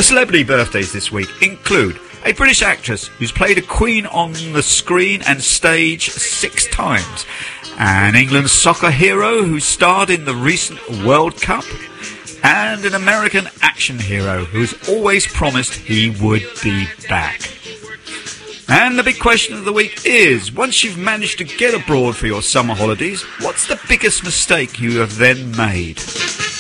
The celebrity birthdays this week include a British actress who's played a queen on the screen and stage 6 times, an England soccer hero who starred in the recent World Cup, and an American action hero who's always promised he would be back. And the big question of the week is, once you've managed to get abroad for your summer holidays, what's the biggest mistake you have then made?